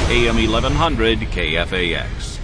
AM 1100 KFAX.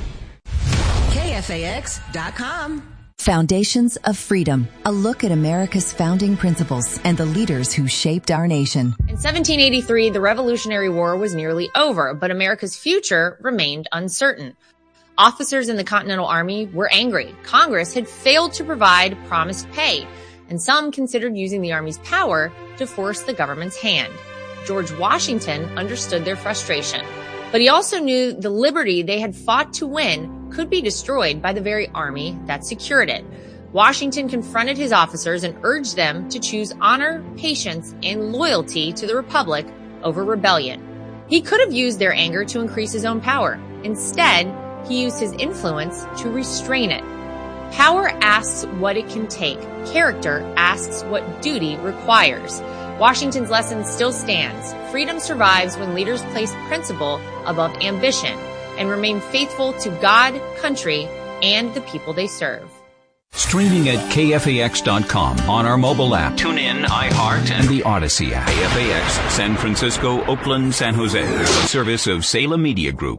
KFAX.com. Foundations of Freedom, a look at America's founding principles and the leaders who shaped our nation. In 1783, the Revolutionary War was nearly over, but America's future remained uncertain. Officers in the Continental Army were angry. Congress had failed to provide promised pay, and some considered using the Army's power to force the government's hand. George Washington understood their frustration, but he also knew the liberty they had fought to win could be destroyed by the very army that secured it. Washington confronted his officers and urged them to choose honor, patience, and loyalty to the Republic over rebellion. He could have used their anger to increase his own power. Instead, he used his influence to restrain it. Power asks what it can take. Character asks what duty requires. Washington's lesson still stands. Freedom survives when leaders place principle above ambition and remain faithful to God, country, and the people they serve. Streaming at KFAX.com, on our mobile app, TuneIn, iHeart, and the Odyssey app. KFAX, San Francisco, Oakland, San Jose. A service of Salem Media Group.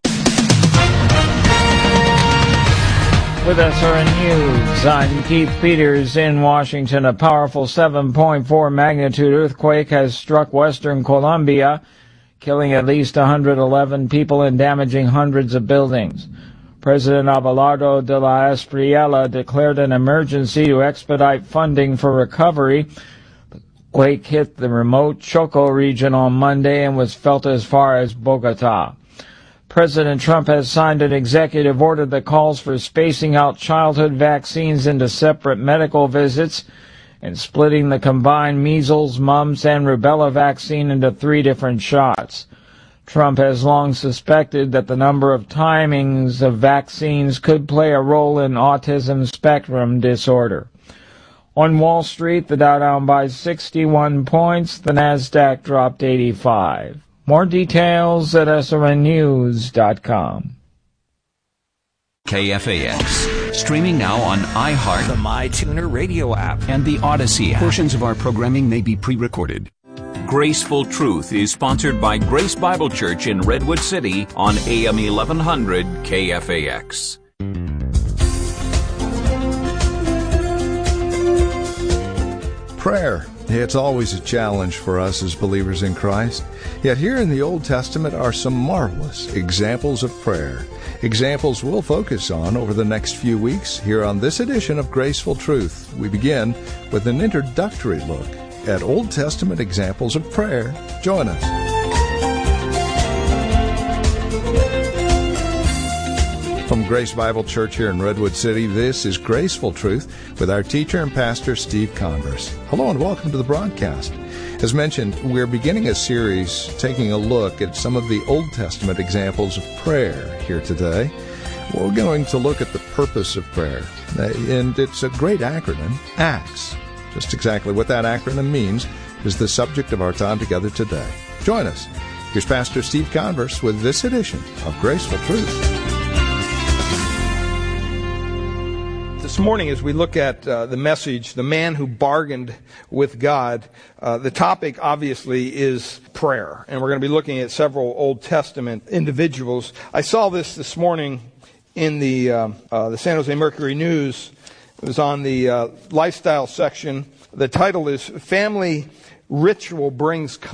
With SRN News, I'm Keith Peters in Washington. A powerful 7.4 magnitude earthquake has struck western Colombia, killing at least 111 people and damaging hundreds of buildings. President Abelardo de la Espriella declared an emergency to expedite funding for recovery. The quake hit the remote Choco region on Monday and was felt as far as Bogota. President Trump has signed an executive order that calls for spacing out childhood vaccines into separate medical visits and splitting the combined measles, mumps, and rubella vaccine into 3 different shots. Trump has long suspected that the number of timings of vaccines could play a role in autism spectrum disorder. On Wall Street, the Dow down by 61 points, the Nasdaq dropped 85. More details at srnnews.com. KFAX. Streaming now on iHeart, the MyTuner radio app, and the Odyssey app. Portions of our programming may be pre-recorded. Graceful Truth is sponsored by Grace Bible Church in Redwood City on AM 1100 KFAX. Prayer. It's always a challenge for us as believers in Christ. Yet here in the Old Testament are some marvelous examples of prayer. Examples we'll focus on over the next few weeks here on this edition of Graceful Truth. We begin with an introductory look at Old Testament examples of prayer. Join us. From Grace Bible Church here in Redwood City, this is Graceful Truth with our teacher and pastor, Steve Converse. Hello and welcome to the broadcast. As mentioned, we're beginning a series taking a look at some of the Old Testament examples of prayer here today. We're going to look at the purpose of prayer, and it's a great acronym, ACTS. Just exactly what that acronym means is the subject of our time together today. Join us. Here's Pastor Steve Converse with this edition of Graceful Truth. This morning, as we look at the message, the man who bargained with God, the topic obviously is prayer. And we're going to be looking at several Old Testament individuals. I saw this morning in the San Jose Mercury News. It was on the lifestyle section. The title is Family Ritual Brings